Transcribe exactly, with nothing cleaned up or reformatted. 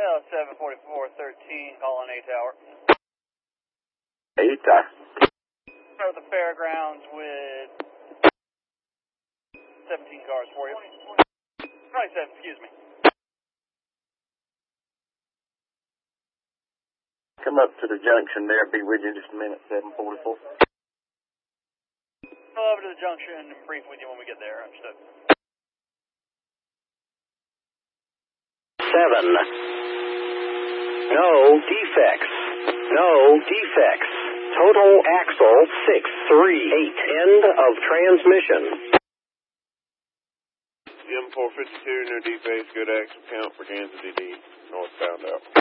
L seven forty-four thirteen, calling A Tower. A Tower. Start the fairgrounds with seventeen cars for you. twenty-seven, excuse me. Come up to the junction there. Be with you in just a minute, seven forty-four. Go over to the junction and brief with you when we get there. Understood. Seven. No defects. No defects. Total axle six three eight. End of transmission. M four fifty-two, no defects, good axle count for Kansas D D, northbound out.